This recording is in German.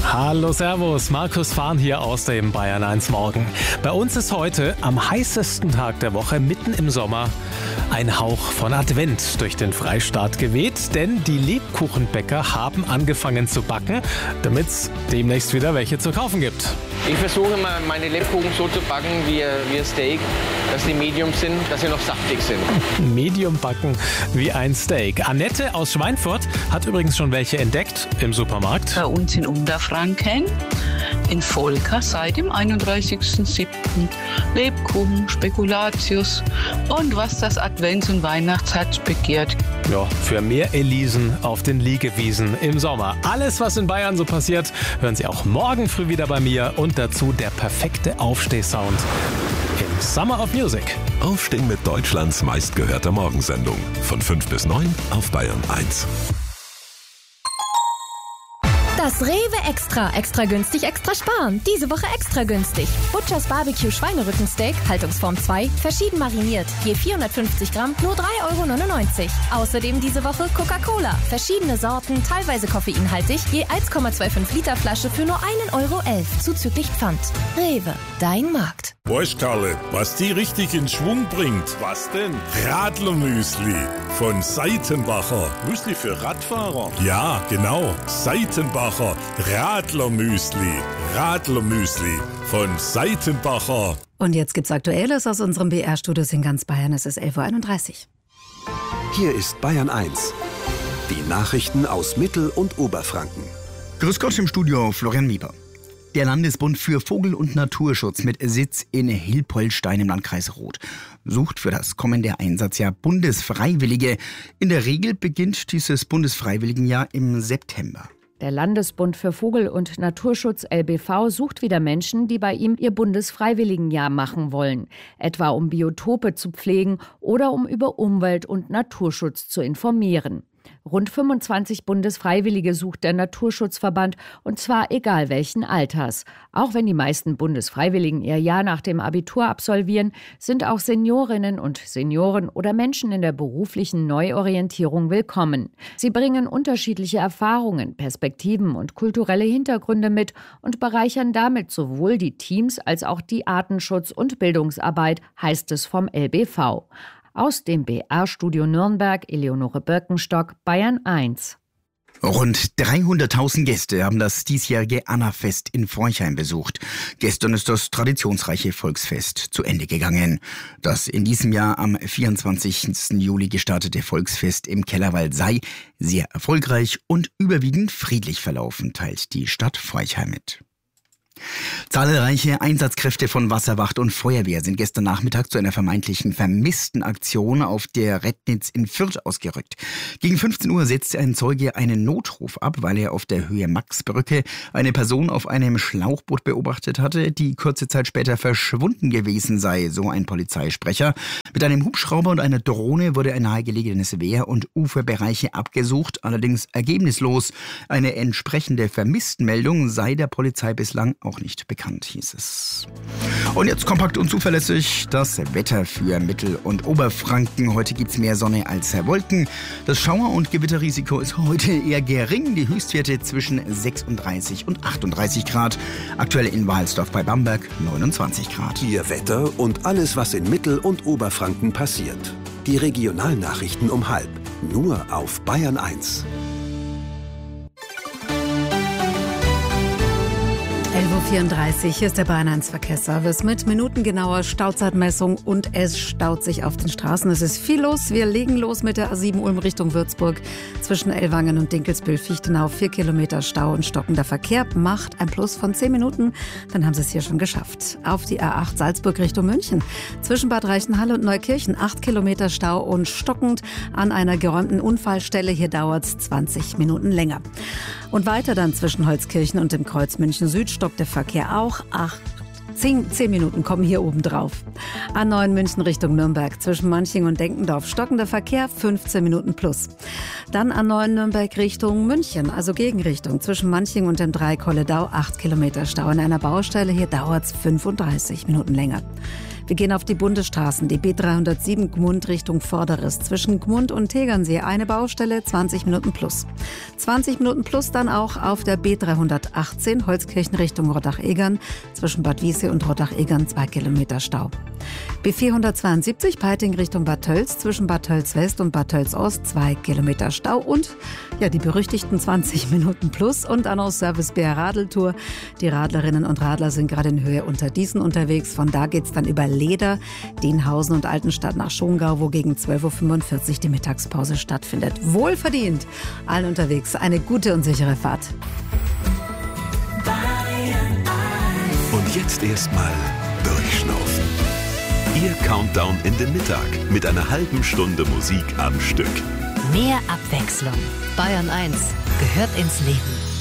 Hallo, servus, Markus Fahn hier aus dem Bayern 1 Morgen. Bei uns ist heute am heißesten Tag der Woche, mitten im Sommer, ein Hauch von Advent durch den Freistaat geweht, denn die Lebkuchenbäcker haben angefangen zu backen, damit es demnächst wieder welche zu kaufen gibt. Ich versuche immer, meine Lebkuchen so zu backen wie ein Steak, dass die Medium sind, dass sie noch saftig sind. Medium backen wie ein Steak. Annette aus Schweinfurt hat übrigens schon welche entdeckt im Supermarkt. Bei uns in Unterfranken, in Volker, seit dem 31.07. Lebkuchen, Spekulatius und was das Advents- und Weihnachtsherz begehrt. Ja, für mehr Elisen auf den Liegewiesen im Sommer. Alles, was in Bayern so passiert, hören Sie auch morgen früh wieder bei mir und dazu der perfekte Aufstehsound im Summer of Music. Aufstehen mit Deutschlands meistgehörter Morgensendung. Von 5 bis 9 auf Bayern 1. Das Rewe Extra. Extra günstig, extra sparen. Diese Woche extra günstig. Butchers Barbecue Schweinerückensteak, Haltungsform 2, verschieden mariniert. Je 450 Gramm, nur 3,99 €. Außerdem diese Woche Coca-Cola. Verschiedene Sorten, teilweise koffeinhaltig, je 1,25 Liter Flasche für nur 1,11 € zuzüglich Pfand. Rewe, dein Markt. Weißt, Karle, was die richtig in Schwung bringt? Was denn? Radlermüsli von Seitenbacher. Müsli für Radfahrer? Ja, genau. Seitenbacher Radlermüsli. Radlermüsli von Seitenbacher. Und jetzt gibt's Aktuelles aus unserem BR-Studios in ganz Bayern. Es ist 11:31 Uhr. Hier ist Bayern 1. Die Nachrichten aus Mittel- und Oberfranken. Grüß Gott im Studio, Florian Mieber. Der Landesbund für Vogel- und Naturschutz mit Sitz in Hilpoltstein im Landkreis Roth sucht für das kommende Einsatzjahr Bundesfreiwillige. In der Regel beginnt dieses Bundesfreiwilligenjahr im September. Der Landesbund für Vogel- und Naturschutz LBV sucht wieder Menschen, die bei ihm ihr Bundesfreiwilligenjahr machen wollen. Etwa um Biotope zu pflegen oder um über Umwelt- und Naturschutz zu informieren. Rund 25 Bundesfreiwillige sucht der Naturschutzverband, und zwar egal welchen Alters. Auch wenn die meisten Bundesfreiwilligen ihr Jahr nach dem Abitur absolvieren, sind auch Seniorinnen und Senioren oder Menschen in der beruflichen Neuorientierung willkommen. Sie bringen unterschiedliche Erfahrungen, Perspektiven und kulturelle Hintergründe mit und bereichern damit sowohl die Teams als auch die Artenschutz- und Bildungsarbeit, heißt es vom LBV. Aus dem BR-Studio Nürnberg, Eleonore Birkenstock, Bayern 1. Rund 300.000 Gäste haben das diesjährige Annafest in Forchheim besucht. Gestern ist das traditionsreiche Volksfest zu Ende gegangen. Das in diesem Jahr am 24. Juli gestartete Volksfest im Kellerwald sei sehr erfolgreich und überwiegend friedlich verlaufen, teilt die Stadt Forchheim mit. Zahlreiche Einsatzkräfte von Wasserwacht und Feuerwehr sind gestern Nachmittag zu einer vermeintlichen vermissten Aktion auf der Rednitz in Fürth ausgerückt. Gegen 15 Uhr setzte ein Zeuge einen Notruf ab, weil er auf der Höhe Maxbrücke eine Person auf einem Schlauchboot beobachtet hatte, die kurze Zeit später verschwunden gewesen sei, so ein Polizeisprecher. Mit einem Hubschrauber und einer Drohne wurde ein nahegelegenes Wehr- und Uferbereiche abgesucht, allerdings ergebnislos. Eine entsprechende Vermisstenmeldung sei der Polizei bislang auch nicht bekannt, hieß es. Und jetzt kompakt und zuverlässig das Wetter für Mittel- und Oberfranken. Heute gibt es mehr Sonne als Wolken. Das Schauer- und Gewitterrisiko ist heute eher gering. Die Höchstwerte zwischen 36 und 38 Grad. Aktuell in Wahlsdorf bei Bamberg 29 Grad. Ihr Wetter und alles, was in Mittel- und Oberfranken passiert. Die Regionalnachrichten um 12:30. Nur auf Bayern 1. 11:34 Uhr, hier ist der Bayern 1 Verkehrsservice mit minutengenauer Stauzeitmessung und es staut sich auf den Straßen. Es ist viel los. Wir legen los mit der A7 Ulm Richtung Würzburg. Zwischen Ellwangen und Dinkelsbühl-Fichtenau 4 Kilometer Stau und stockender Verkehr macht ein Plus von 10 Minuten. Dann haben Sie es hier schon geschafft. Auf die A8 Salzburg Richtung München. Zwischen Bad Reichenhall und Neukirchen 8 Kilometer Stau und stockend an einer geräumten Unfallstelle. Hier dauert es 20 Minuten länger. Und weiter dann zwischen Holzkirchen und dem Kreuz München Süd stockt der Verkehr auch. 10 Minuten kommen hier oben drauf. A9 München Richtung Nürnberg. Zwischen Manching und Denkendorf stockender Verkehr 15 Minuten plus. Dann A9 Nürnberg Richtung München, also Gegenrichtung. Zwischen Manching und dem Dreieck Kolledau 8 Kilometer Stau an einer Baustelle. Hier dauert es 35 Minuten länger. Wir gehen auf die Bundesstraßen, die B307 Gmund Richtung Vorderes. Zwischen Gmund und Tegernsee eine Baustelle, 20 Minuten plus. 20 Minuten plus dann auch auf der B318 Holzkirchen Richtung Rottach-Egern. Zwischen Bad Wiessee und Rottach-Egern 2 Kilometer Stau. B472 Peiting Richtung Bad Tölz. Zwischen Bad Tölz West und Bad Tölz Ost 2 Kilometer Stau. Und ja, die berüchtigten 20 Minuten plus und dann auch Service BR Radeltour. Die Radlerinnen und Radler sind gerade in Höhe Unterdießen unterwegs. Von da geht's dann über Leder, Dienhausen und Altenstadt nach Schongau, wo gegen 12.45 Uhr die Mittagspause stattfindet. Wohlverdient. Allen unterwegs eine gute und sichere Fahrt. Und jetzt erstmal durchschnaufen. Ihr Countdown in den Mittag mit einer halben Stunde Musik am Stück. Mehr Abwechslung. Bayern 1 gehört ins Leben.